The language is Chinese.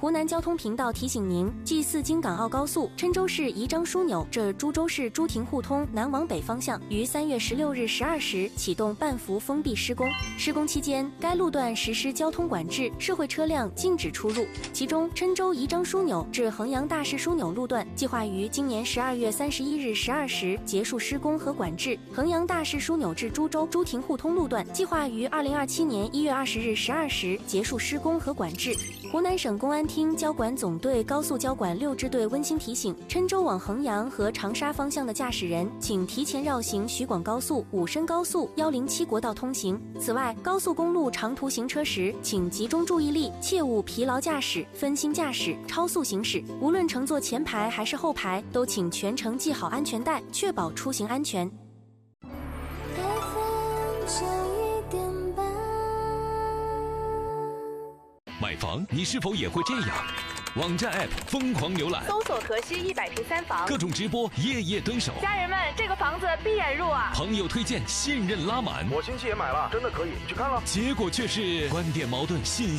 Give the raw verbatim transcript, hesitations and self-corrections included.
湖南交通频道提醒您：G 四京港澳高速郴州市宜章枢纽至株洲市朱亭互通南往北方向于三月十六日十二时启动半幅封闭施工。施工期间，该路段实施交通管制，社会车辆禁止出入。其中，郴州宜章枢纽至衡阳大市枢纽路段计划于今年十二月三十一日十二时结束施工和管制；衡阳大市枢纽至株洲朱亭互通路段计划于二零二七年一月二十日十二时结束施工和管制。湖南省公安厅交管总队高速交管六支队温馨提醒：郴州往衡阳和长沙方向的驾驶人，请提前绕行徐广高速、武深高速、一零七国道通行。此外，高速公路长途行车时，请集中注意力，切勿疲劳驾驶、分心驾驶、超速行驶。无论乘坐前排还是后排，都请全程系好安全带，确保出行安全。 买房你是否也会这样？网站 App 疯狂浏览， 搜索河西一百平三房， 各种直播夜夜蹲守。 家人们，这个房子闭眼入啊！ 朋友推荐，信任拉满。 我亲戚也买了，真的可以，你去看了。 结果却是观点矛盾，信息